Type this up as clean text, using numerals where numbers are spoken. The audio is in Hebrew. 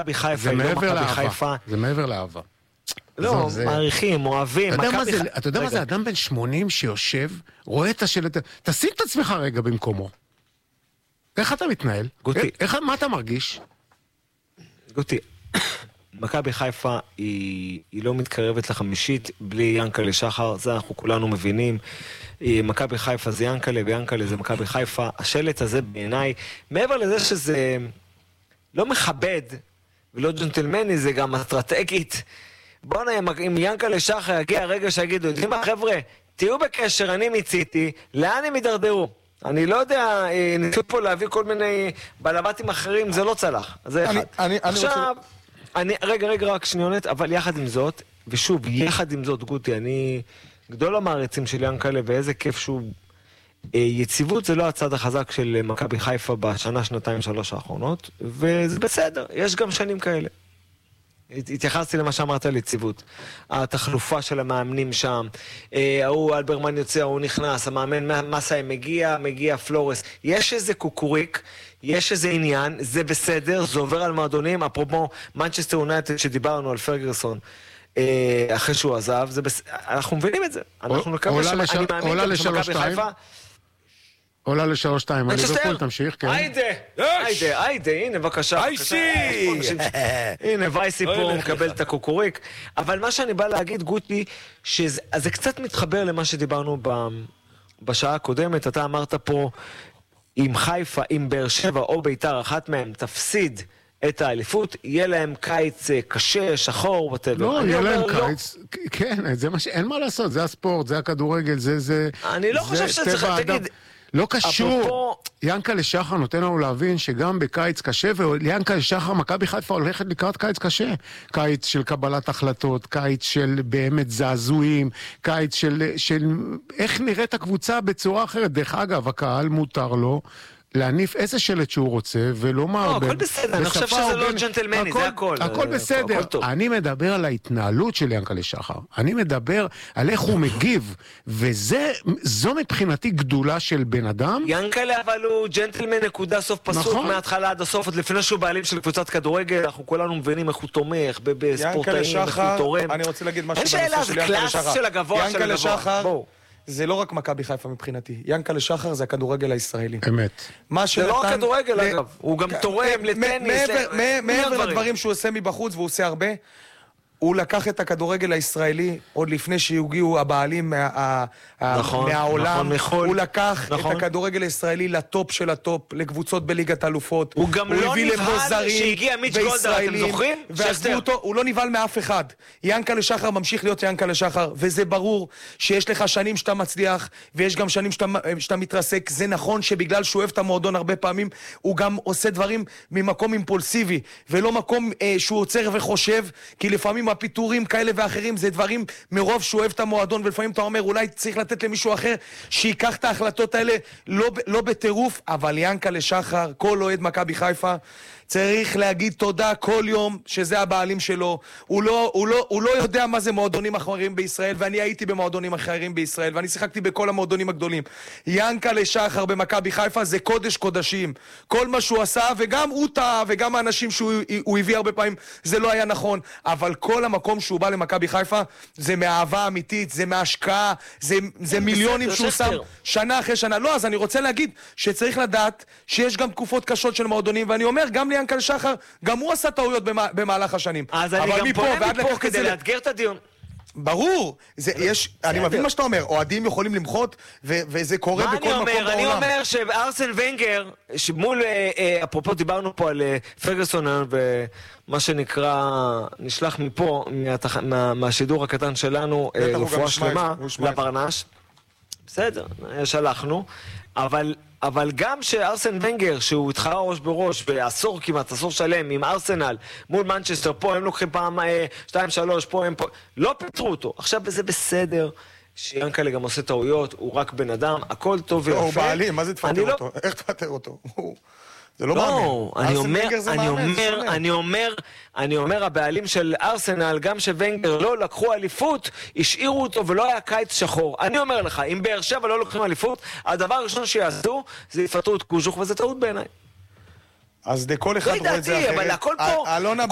מכבי חיפה היא לא מכבי חיפה. זה מעבר לאהבה. לא, מעריכים, אוהבים. אתה יודע מה זה אדם בן 80 שיושב, רואה את השלט, תשים את עצמך רגע במקומו. איך אתה מתנהל? גוטי. מה אתה מרגיש? גוטי, מכבי חיפה היא לא מתקרבת לחמישית בלי ינקלה שחר, זה אנחנו כולנו מבינים. מכבי חיפה זה ינקלה וינקלה זה מכבי חיפה. השלט הזה בעיניי, מעבר לזה שזה לא מכבד ולא ג'נטלמני, זה גם אסטרטגית. בואו נהיה, אם ינקלה שחר יגיע הרגע שיגידו, יודעים מה חבר'ה, תהיו בקשר, אני מיציתי, לאן הם ידרדרו? אני לא יודע, ניסו פה להביא כל מיני בלבטים אחרים, זה לא צלח. זה אחד. עכשיו, רגע, רק שניונת, אבל יחד עם זאת, ושוב, יחד עם זאת, גוטי, אני גדול המעריצים של ינקלה, ואיזה כיף שהוא... יציבות זה לא הצד החזק של מכבי חיפה בשנה, שנתיים, 3 האחרונות, וזה בסדר, יש גם שנים כאלה. התייחסתי למה שאמרת על יציבות. התחלופה של המאמנים שם, הוא אלברמן יוצא, הוא נכנס, המאמן מסאי מגיע פלורס. יש איזה קוקוריק, יש איזה עניין, זה בסדר, זה עובר על מועדונים, אפרופו מנצ'סטר יונייטד שדיברנו על פרגרסון, אחרי שהוא עזב, אנחנו מבינים את זה. אנחנו נקווה שאני מאמין שמכבי חיפה... עולה ל3-2, ליברפול תמשיך, כן. היידה, הנה בבקשה. הנה וייסי פה מקבל את הקוקוריק. אבל מה שאני בא להגיד, גוטי, שזה קצת מתחבר למה שדיברנו בשעה הקודמת. אתה אמרת פה, אם חיפה, אם באר שבע או ביתר, אחת מהם תפסיד את האליפות, יהיה להם קיץ קשה, שחור, וטבע. לא, יהיה להם קיץ, כן, זה מה אין מה לעשות, זה הספורט, זה הכדורגל, זה... אני לא חושב שצריך, תגיד... לא קשור. ינקלה שחר נותן לנו להבין שגם בקיץ קשה, וינקלה שחר, מכבי חיפה הולכת לקראת קיץ קשה. קיץ של קבלת החלטות, קיץ של באמת זעזועים, קיץ של איך נראית הקבוצה בצורה אחרת. דרך אגב, הקהל מותר לו להניף איזה שלט שהוא רוצה, ולומר... לא, הכל בסדר, אני חושב שזה לא ג'נטלמני, זה הכל. הכל בסדר. אני מדבר על ההתנהלות של ינקלה שחר. אני מדבר על איך הוא מגיב, וזו מבחינתי גדולה של בן אדם. ינקלה אבל הוא ג'נטלמן נקודה סוף פסוק, מההתחלה עד הסוף, עוד לפני שהוא בעלים של קבוצת כדורגל, אנחנו כולנו מבינים איך הוא תומך, בספורטאים, איך הוא תורם. אני רוצה להגיד משהו בנושא של ינקלה שחר. ינקלה שחר, זה לא רק מכבי חיפה מבחינתי. ינקלה שחר זה הכדורגל הישראלי. אמת. זה לא רק כדורגל אגב, הוא גם תורם לטניס. מעבר לדברים שהוא עושה מבחוץ, והוא עושה הרבה, הוא לקח את הכדורגל הישראלי, עוד לפני שהגיעו הבעלים מהעולם, הוא לקח את הכדורגל הישראלי לטופ של הטופ, לקבוצות בליגת אלופות. הוא גם לא נבהל שהגיע מיץ' גולדה, אתם זוכרים? ועזבו אותו, הוא לא נבהל מאף אחד. ינקלה שחר ממשיך להיות ינקלה שחר, וזה ברור שיש לך שנים שאתה מצליח, ויש גם שנים שאתה מתרסק. זה נכון שבגלל שהוא אוהב את המועדון הרבה פעמים, הוא גם עושה דברים ממקום אימפולסיבי, ולא מקום שהוא עוצר וחושב, כי לפעמים הפיתורים כאלה ואחרים זה דברים מרוב שהוא אוהב את המועדון, ולפעמים אתה אומר אולי צריך לתת למישהו אחר שיקח את ההחלטות האלה לא בטירוף. אבל ינקלה שחר, כל אוהד מכבי חיפה צריך להגיד תודה כל יום שזה הבעלים שלו. הוא לא יודע מה זה מועדונים אחרים בישראל, ואני הייתי במועדונים אחרים בישראל, ואני שיחקתי בכל המועדונים הגדולים. ינקלה שחר במכבי חיפה זה קודש קודשים. כל מה שהוא עשה, וגם הוא טעה, וגם האנשים שהוא הביא הרבה פעמים, זה לא היה נכון. אבל כל המקום שהוא בא למכבי חיפה, זה מאהבה אמיתית, זה מהשקעה, זה מיליונים שהוא שם שנה אחרי שנה. לא, אז אני רוצה להגיד שצריך לדעת שיש גם תקופות קשות של מועדונים, ואני אומר, גם ינקלה שחר, גם הוא עשה טעויות במהלך השנים. אז אני גם פונה מפה כדי לאתגר את הדיון. ברור, אני מבין מה שאתה אומר, אוהדים יכולים למחות, וזה קורה בכל מקום בעולם. אני אומר שארסן ונגר, שמול, אפרופו דיברנו פה על פרגוסון, ומה שנקרא, נשלח מפה, מהשידור הקטן שלנו, רפואה שלמה, לברנש. בסדר, שלחנו, אבל גם שארסן ונגר, שהוא התחרה ראש בראש, בעשור כמעט, עשור שלם, עם ארסנל, מול מנצ'סטר, פה הם לוקחים פעם 2-3, פה הם פה, לא פתרו אותו. עכשיו זה בסדר, שיאנקלה גם עושה טעויות, הוא רק בן אדם, הכל טוב ויפה. הוא בעלים, מה זה תפטר אותו? איך תפטר אותו? זה לא אני אומר, הבעלים של ארסנל, גם שוונגר לא לקחו אליפות, השאירו אותו ולא היה קיץ שחור. אני אומר לך, אם באר שבע לא לוקחים אליפות, הדבר הראשון שיעשו, זה יפטרו את קוז'וך, וזה טעות בעיניי. אז לכל אחד רואה את זה אחרת. אבל הכל פה,